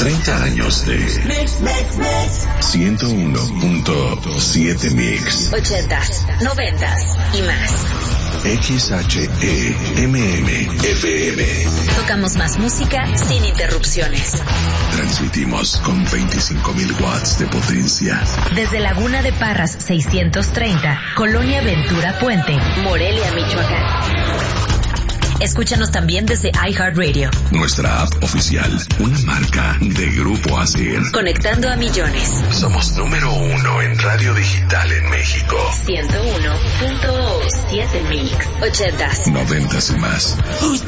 30 años de 101.7 Mix. 80s, 90s y más. XHEMM-FM. Tocamos más música sin interrupciones. Transmitimos con 25,000 watts de potencia. Desde Laguna de Parras 630, Colonia Ventura Puente, Morelia, Michoacán. Escúchanos también desde iHeartRadio. Nuestra app oficial, una marca de Grupo ASIR. Conectando a millones. Somos número 1 en radio digital en México. 101.7 Mix. 80s. 90s y más.